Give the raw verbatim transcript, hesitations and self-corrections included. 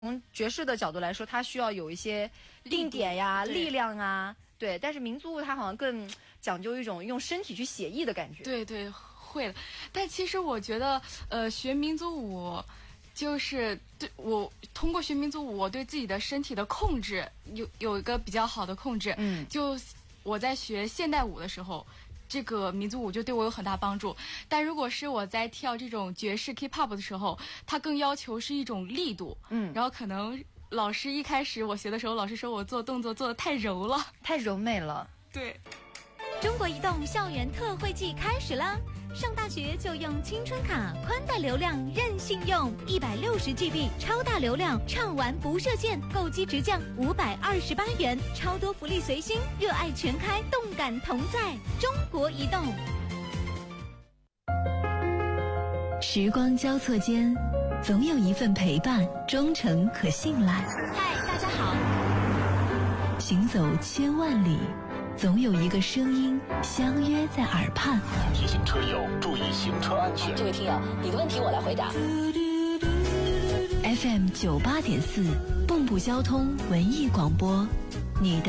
从爵士的角度来说，它需要有一些定点呀、力量啊，对。但是民族舞它好像更讲究一种用身体去写意的感觉。 对对，会的。但其实我觉得，呃，学民族舞，就是对我通过学民族舞，我对自己的身体的控制有有一个比较好的控制。 嗯， 就我在学现代舞的时候。这个民族舞就对我有很大帮助，但如果是我在跳这种爵士 K-pop 的时候，它更要求是一种力度， 嗯， 然后可能老师一开始我学的时候，老师说我做动作做得太柔了， 太柔美了。 对。 中国移动校园特惠季开始啦！上大学就用青春卡，宽带流量任性用，一百六十 G B 超大流量，畅玩不设限，购机直降五百二十八元，超多福利随心，热爱全开，动感同在。中国移动。 时光交错间，总有一份陪伴，忠诚可信赖。 嗨，大家好。 行走千万里。总有一个声音相约在耳畔， 提醒车友注意行车安全。 这位听友，你的问题我来回答。 F M 九八点四，蚌埠交通文艺广播，你的。